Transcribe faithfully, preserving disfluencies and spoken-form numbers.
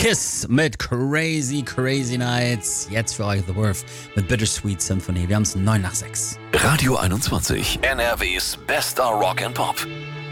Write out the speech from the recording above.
Kiss mit Crazy Crazy Nights. Jetzt für euch The Worth mit Bittersweet Symphony. Wir haben es neun nach sechs. Radio einundzwanzig, N R Ws bester Rock and Pop.